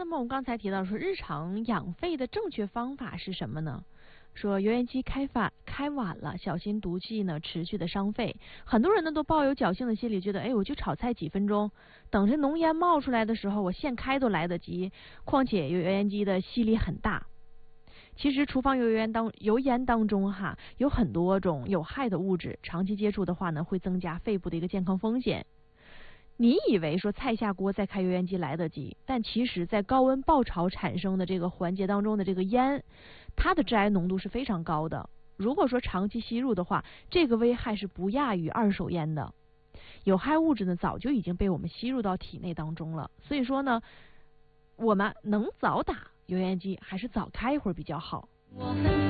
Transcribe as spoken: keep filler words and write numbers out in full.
么我们刚才提到说，日常养肺的正确方法是什么呢？说油烟机开发开晚了，小心毒气呢持续的伤肺。很多人呢都抱有侥幸的心理，觉得哎，我就炒菜几分钟，等着浓烟冒出来的时候，我现开都来得及。况且油烟机的吸力很大。其实厨房油烟当油烟当中哈，有很多种有害的物质，长期接触的话呢，会增加肺部的一个健康风险。你以为说菜下锅再开油烟机来得及，但其实在高温爆炒产生的这个环节当中的这个烟，它的致癌浓度是非常高的。如果说长期吸入的话，这个危害是不亚于二手烟的。有害物质呢，早就已经被我们吸入到体内当中了。所以说呢，我们能早打油烟机还是早开一会儿比较好。